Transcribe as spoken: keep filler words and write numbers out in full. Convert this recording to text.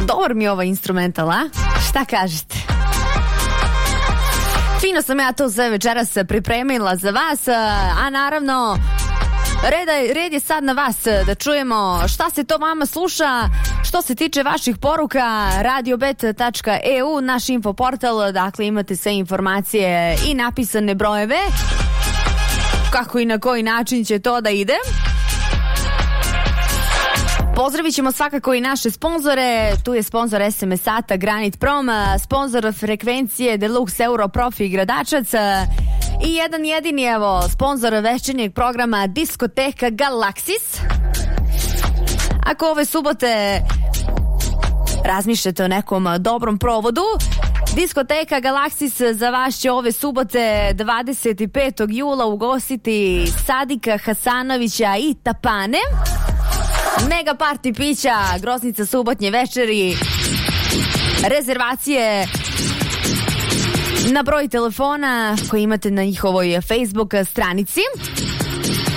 Dobar mi je ovaj instrumental, a? Šta kažete? Fino sam ja to sve večeras pripremila za vas, a naravno red, red je sad na vas da čujemo šta se to vama sluša. Što se tiče vaših poruka, radiobet tačka e u, naš infoportal, dakle imate sve informacije i napisane brojeve, kako i na koji način će to da ide. Pozdravit ćemo svakako i naše sponzore. Tu je sponzor es em es Sata Granit Prom, sponzor frekvencije Deluxe Euro Profi Gradačac i jedan jedini, evo, sponzor večernjeg programa Diskoteka Galaksis. Ako ove subote razmišljate o nekom dobrom provodu, Diskoteka Galaksis za vas će ove subote dvadeset petog jula ugostiti Sadika Hasanovića i Tapane. Mega party pića, groznica subotnje večeri, rezervacije na broj telefona koji imate na njihovoj Facebook stranici.